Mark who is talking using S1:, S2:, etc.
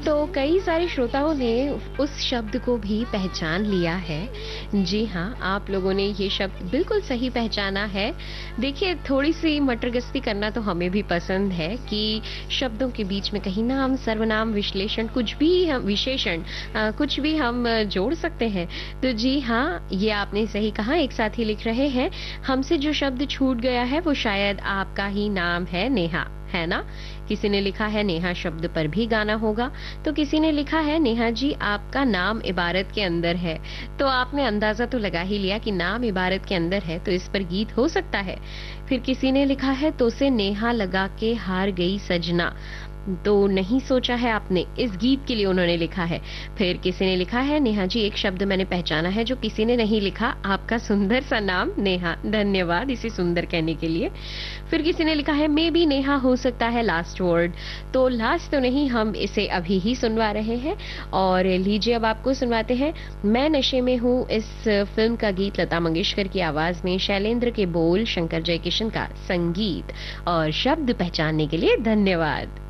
S1: तो कई सारे श्रोताओं ने उस शब्द को भी पहचान लिया है। जी हाँ, आप लोगों ने ये शब्द बिल्कुल सही पहचाना है। देखिए, थोड़ी-सी मटरगश्ती करना तो हमें भी पसंद है कि शब्दों के बीच में कहीं नाम, सर्वनाम, विश्लेषण कुछ भी हम विशेषण कुछ भी हम जोड़ सकते हैं। तो जी हाँ, ये आपने सही कहा। एक साथी लिख रहे हैं, हमसे जो शब्द छूट गया है वो शायद आपका ही नाम है नेहा, है ना? किसी ने लिखा है नेहा शब्द पर भी गाना होगा, तो किसी ने लिखा है नेहा जी आपका नाम इबारत के अंदर है। तो आपने अंदाजा तो लगा ही लिया कि नाम इबारत के अंदर है तो इस पर गीत हो सकता है। फिर किसी ने लिखा है तो से नेहा लगा के हार गई सजना, तो नहीं सोचा है आपने, इस गीत के लिए उन्होंने लिखा है। फिर किसी ने लिखा है नेहा जी एक शब्द मैंने पहचाना है जो किसी ने नहीं लिखा, आपका सुंदर सा नाम नेहा, धन्यवाद इसे सुंदर कहने के लिए। फिर किसी ने लिखा है मे बी नेहा हो सकता है लास्ट वर्ड, तो लास्ट तो नहीं, हम इसे अभी ही सुनवा रहे हैं। और लीजिए अब आपको सुनवाते हैं मैं नशे में हूँ, इस फिल्म का गीत लता मंगेशकर की आवाज में, शैलेंद्र के बोल, शंकर जयकिशन का संगीत, और शब्द पहचानने के लिए धन्यवाद।